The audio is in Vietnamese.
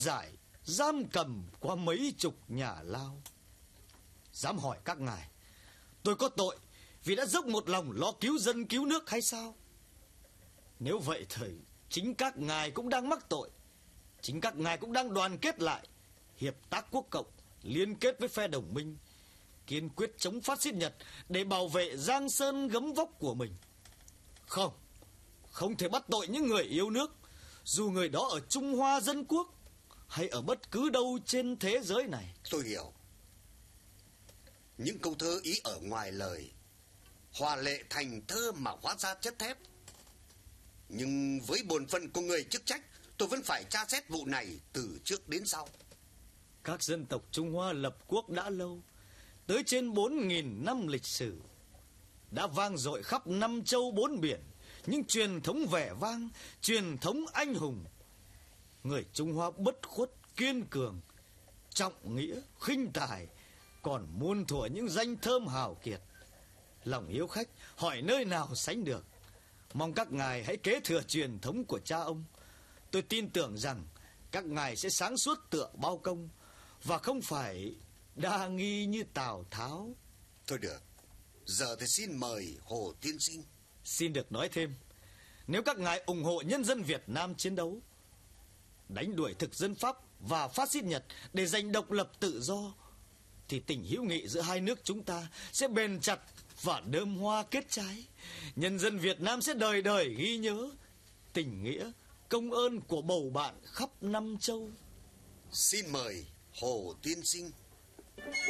giải, giam cầm qua mấy chục nhà lao. Dám hỏi các ngài, tôi có tội vì đã dốc một lòng lo cứu dân cứu nước hay sao? Nếu vậy thì chính các ngài cũng đang mắc tội. Chính các ngài cũng đang đoàn kết lại, hiệp tác quốc cộng, liên kết với phe đồng minh, kiên quyết chống phát xít Nhật để bảo vệ giang sơn gấm vóc của mình. Không thể bắt tội những người yêu nước, dù người đó ở Trung Hoa Dân Quốc hay ở bất cứ đâu trên thế giới này. Tôi hiểu. Những câu thơ ý ở ngoài lời hòa lệ thành thơ mà hóa ra chất thép. Nhưng với bổn phận của người chức trách, tôi vẫn phải tra xét vụ này từ trước đến sau. Các dân tộc Trung Hoa lập quốc đã lâu, tới trên 4.000 năm lịch sử, đã vang dội khắp năm châu bốn biển những truyền thống vẻ vang, truyền thống anh hùng. Người Trung Hoa bất khuất, kiên cường, trọng nghĩa, khinh tài, còn muôn thuở những danh thơm hào kiệt. Lòng hiếu khách hỏi nơi nào sánh được. Mong các ngài hãy kế thừa truyền thống của cha ông. Tôi tin tưởng rằng các ngài sẽ sáng suốt tựa Bao Công, và không phải đa nghi như Tào Tháo. Thôi được, giờ thì xin mời Hồ tiên sinh. Xin được nói thêm, nếu các ngài ủng hộ nhân dân Việt Nam chiến đấu, đánh đuổi thực dân Pháp và phát xít Nhật để giành độc lập tự do, thì tình hữu nghị giữa hai nước chúng ta sẽ bền chặt và đơm hoa kết trái. Nhân dân Việt Nam sẽ đời đời ghi nhớ tình nghĩa, công ơn của bầu bạn khắp năm châu. Xin mời Hồ tiên sinh.